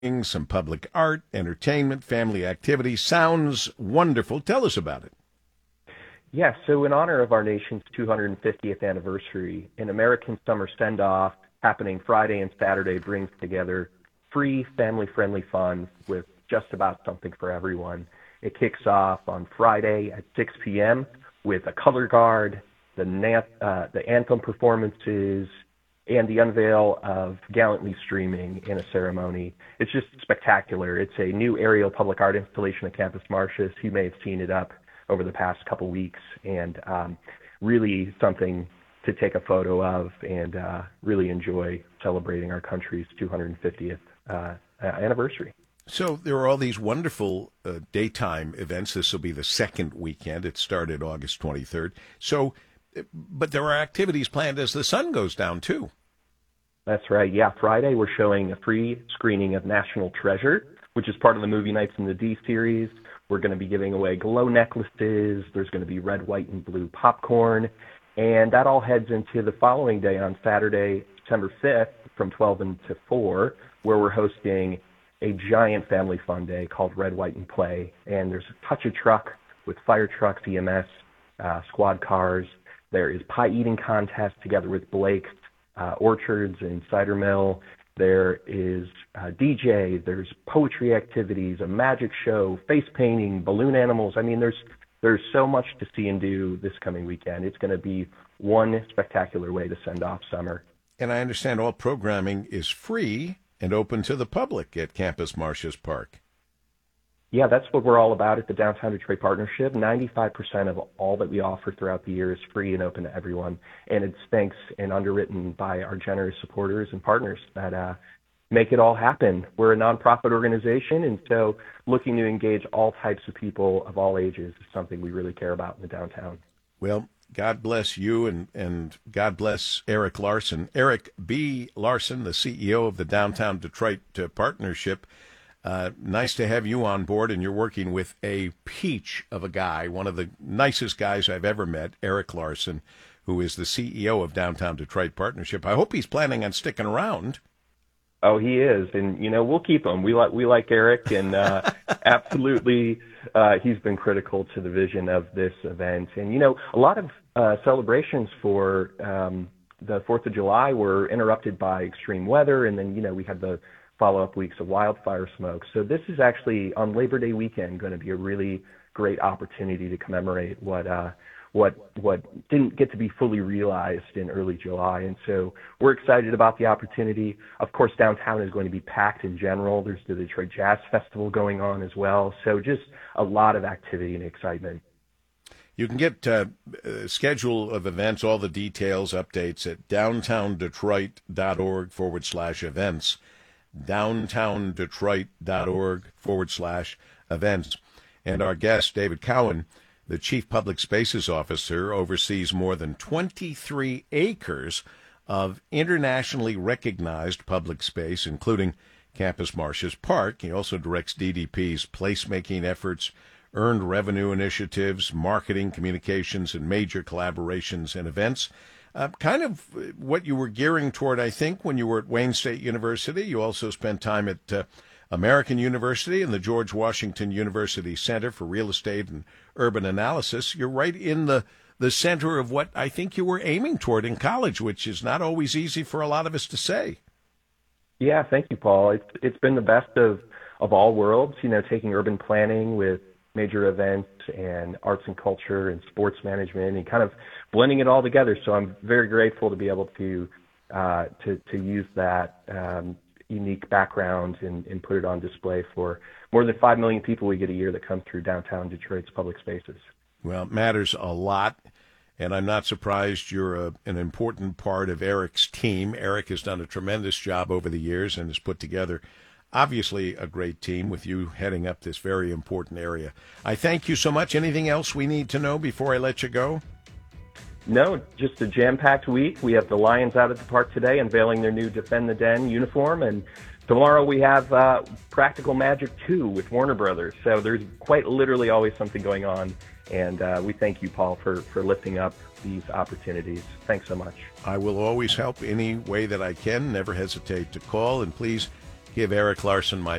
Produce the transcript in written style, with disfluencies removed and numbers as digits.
some public art, entertainment, family activities. Sounds wonderful. Tell us about it. Yeah, so in honor of our nation's 250th anniversary, an American Summer Send-Off happening Friday and Saturday brings together free, family-friendly fun with just about something for everyone. It kicks off on Friday at 6 p.m. with a color guard, the anthem performances, and the unveil of Gallantly Streaming in a ceremony. It's just spectacular. It's a new aerial public art installation at Campus Martius. You may have seen it up over the past couple weeks, and really something to take a photo of and really enjoy celebrating our country's 250th anniversary. So there are all these wonderful daytime events. This will be the second weekend. It started August 23rd. So, but there are activities planned as the sun goes down, too. That's right. Yeah, Friday we're showing a free screening of National Treasure, which is part of the Movie Nights in the D series. We're going to be giving away glow necklaces. There's going to be red, white, and blue popcorn. And that all heads into the following day on Saturday, September 5th from 12 to 4, where we're hosting a giant family fun day called Red, White, and Play. And there's a touch a truck with fire trucks, EMS, squad cars. There is pie eating contest together with Blake's Orchards and Cider Mill. There is a DJ, there's poetry activities, a magic show, face painting, balloon animals. I mean, there's so much to see and do this coming weekend. It's going to be one spectacular way to send off summer. And I understand all programming is free and open to the public at Campus Martius Park. Yeah, that's what we're all about at the Downtown Detroit Partnership. 95% of all that we offer throughout the year is free and open to everyone. And it's thanks and underwritten by our generous supporters and partners that make it all happen. We're a nonprofit organization, and so looking to engage all types of people of all ages is something we really care about in the downtown. Well, God bless you, and God bless Eric Larson. Eric B. Larson, the CEO of the Downtown Detroit Partnership. Nice to have you on board, and you're working with a peach of a guy, one of the nicest guys I've ever met, Eric Larson, who is the CEO of Downtown Detroit Partnership. I hope he's planning on sticking around. Oh, he is, and we'll keep him. We like Eric, and absolutely, he's been critical to the vision of this event. And a lot of celebrations for the 4th of July were interrupted by extreme weather, and then we had the follow-up weeks of wildfire smoke. So this is actually on Labor Day weekend going to be a really great opportunity to commemorate what didn't get to be fully realized in early July. And so we're excited about the opportunity. Of course, downtown is going to be packed in general. There's the Detroit Jazz Festival going on as well. So just a lot of activity and excitement. You can get schedule of events, all the details, updates at downtowndetroit.org/events. downtowndetroit.org/events. And our guest, David Cowan, the Chief Public Spaces Officer, oversees more than 23 acres of internationally recognized public space, including Campus Martius Park. He also directs DDP's placemaking efforts, earned revenue initiatives, marketing, communications, and major collaborations and events. Kind of what you were gearing toward, I think, when you were at Wayne State University. You also spent time at American University and the George Washington University Center for Real Estate and Urban Analysis. You're right in the center of what I think you were aiming toward in college, which is not always easy for a lot of us to say. Yeah, thank you, Paul. It's been the best of all worlds, taking urban planning with major events and arts and culture and sports management and kind of blending it all together. So I'm very grateful to be able to use that unique background and put it on display for more than 5 million people we get a year that come through downtown Detroit's public spaces. Well, it matters a lot, and I'm not surprised you're an important part of Eric's team. Eric has done a tremendous job over the years and has put together obviously a great team with you heading up this very important area. I thank you so much. Anything else we need to know before I let you go? No, just a jam-packed week. We have the Lions out at the park today unveiling their new Defend the Den uniform, and tomorrow we have Practical Magic 2 with Warner Brothers. So there's quite literally always something going on, and we thank you, Paul, for lifting up these opportunities. Thanks so much. I will always help any way that I can. Never hesitate to call, and please Give Eric Larson my